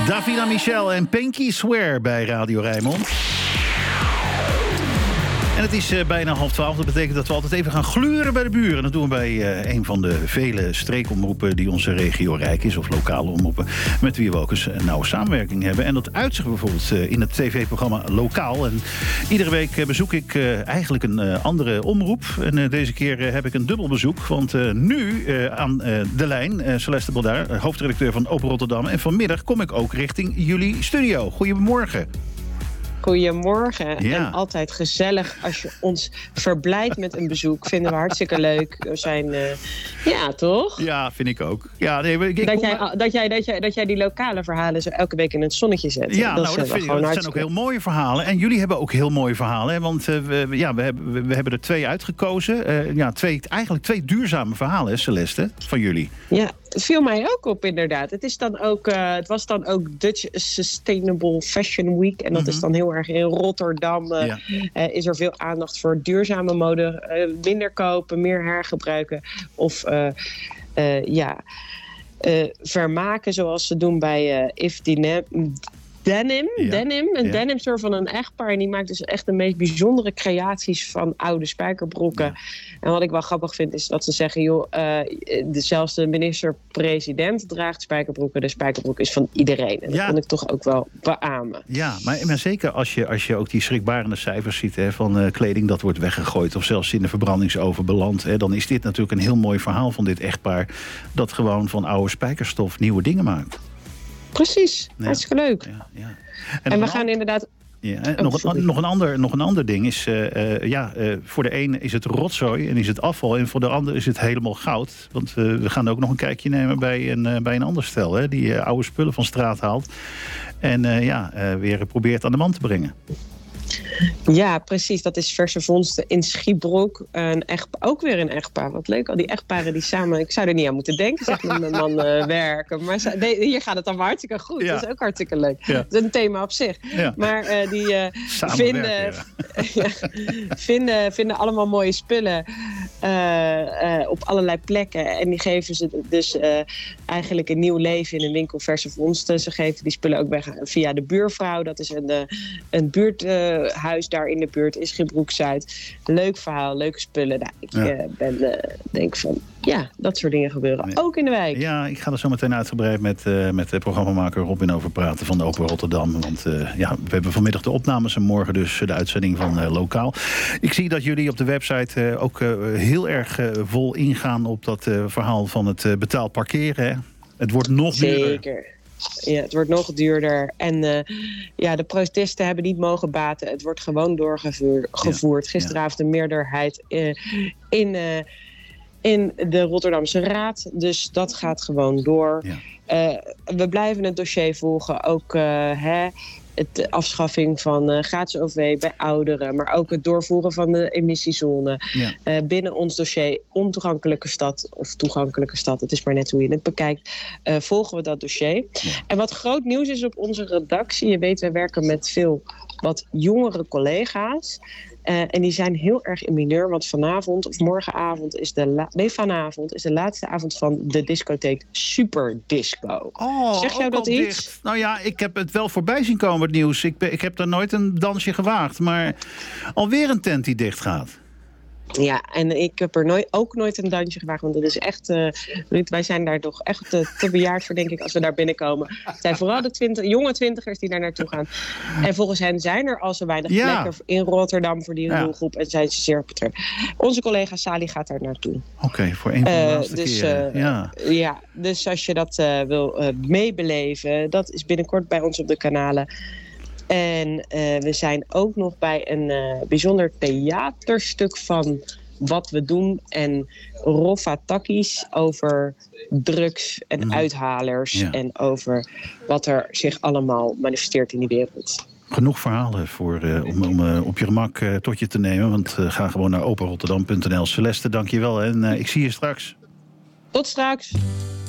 Davina Michel en Pinky Swear bij Radio Rijnmond. En het is bijna 11:30. Dat betekent dat we altijd even gaan gluren bij de buren. Dat doen we bij een van de vele streekomroepen die onze regio rijk is, of lokale omroepen, met wie we ook eens een nauwe samenwerking hebben. En dat uit zich bijvoorbeeld in het tv-programma Lokaal. En iedere week bezoek ik eigenlijk een andere omroep. En deze keer heb ik een dubbel bezoek. Want nu aan de lijn, Celeste Baldaar, hoofdredacteur van Open Rotterdam. En vanmiddag kom ik ook richting jullie studio. Goedemorgen. Goedemorgen. Ja. En altijd gezellig als je ons verblijdt met een bezoek. Vinden we hartstikke leuk. We zijn, ja, toch? Ja, vind ik ook. Ja, nee, dat jij die lokale verhalen zo elke week in het zonnetje zet. Ja, dat zijn ook heel mooie verhalen. En jullie hebben ook heel mooie verhalen. Hè? Want we hebben er 2 uitgekozen. Eigenlijk twee duurzame verhalen, hè, Celeste, van jullie. Ja, het viel mij ook op inderdaad. Het was dan ook Dutch Sustainable Fashion Week. En dat is dan heel erg in Rotterdam. Is er veel aandacht voor duurzame mode. Minder kopen, meer hergebruiken. Of vermaken zoals ze doen bij If Denim. Een denim store van een echtpaar. En die maakt dus echt de meest bijzondere creaties van oude spijkerbroeken. Ja. En wat ik wel grappig vind is dat ze zeggen, joh, zelfs de minister-president draagt spijkerbroeken. De spijkerbroek is van iedereen. En dat kan ik toch ook wel beamen. Ja, maar zeker als je ook die schrikbarende cijfers ziet, hè, van kleding dat wordt weggegooid of zelfs in de verbrandingsoven belandt, hè, dan is dit natuurlijk een heel mooi verhaal van dit echtpaar dat gewoon van oude spijkerstof nieuwe dingen maakt. Precies, hartstikke leuk. Ja. En we gaan inderdaad... Ja, nog een ander ding is, voor de een is het rotzooi en is het afval, en voor de ander is het helemaal goud. Want we gaan ook nog een kijkje nemen bij een ander stel, hè, die oude spullen van straat haalt en weer probeert aan de man te brengen. Ja, precies. Dat is Verse Vondsten in Schiebroek. Ook weer een echtpaar. Wat leuk, al die echtparen die samen... Ik zou er niet aan moeten denken, zeg, met mijn man werken. Maar hier gaat het dan maar hartstikke goed. Ja. Dat is ook hartstikke leuk. Ja. Dat is een thema op zich. Ja. Maar die vinden allemaal mooie spullen op allerlei plekken. En die geven ze dus eigenlijk een nieuw leven in een winkel Verse Vondsten. Ze geven die spullen ook weg via de buurvrouw. Dat is een buurthuis daar in de buurt in Schiebroek-Zuid. Leuk verhaal, leuke spullen. Nou, ik denk van, ja, dat soort dingen gebeuren ook in de wijk. Ja, ik ga er zo meteen uitgebreid met de programmamaker Robin over praten van Open Rotterdam. Want we hebben vanmiddag de opnames en morgen dus de uitzending van Lokaal. Ik zie dat jullie op de website ook heel erg vol ingaan op dat verhaal van het betaald parkeren. Hè? Het wordt nog duurder. Zeker. Ja, het wordt nog duurder. En de protesten hebben niet mogen baten. Het wordt gewoon doorgevoerd. Gisteravond een meerderheid in de Rotterdamse Raad. Dus dat gaat gewoon door. Ja. We blijven het dossier volgen. Ook de afschaffing van gratis OV bij ouderen. Maar ook het doorvoeren van de emissiezone. Ja. Binnen ons dossier ontoegankelijke stad of toegankelijke stad. Het is maar net hoe je het bekijkt. Volgen we dat dossier. Ja. En wat groot nieuws is op onze redactie. Je weet, wij werken met veel wat jongere collega's. En die zijn heel erg in mineur. Want vanavond of morgenavond is vanavond is de laatste avond van de discotheek Super Disco. Zeg jou dat iets? Dicht. Nou ja, ik heb het wel voorbij zien komen, het nieuws. Ik heb daar nooit een dansje gewaagd. Maar alweer een tent die dicht gaat. Ja, en ik heb er ook nooit een dansje gewaagd. Want dat is echt... wij zijn daar toch echt te bejaard voor, denk ik, als we daar binnenkomen. Het zijn vooral de jonge twintigers die daar naartoe gaan. En volgens hen zijn er al zo weinig plekken in Rotterdam voor die doelgroep. En zijn ze zeer betreuerd. Onze collega Sally gaat daar naartoe. Oké, voor een van de laatste keren. Dus als je dat wil meebeleven, dat is binnenkort bij ons op de kanalen. En we zijn ook nog bij een bijzonder theaterstuk van Wat we doen en Roffa Takkies over drugs en uithalers en over wat er zich allemaal manifesteert in die wereld. Genoeg verhalen om op je gemak tot je te nemen, want ga gewoon naar openrotterdam.nl. Celeste, dank je wel en ik zie je straks. Tot straks.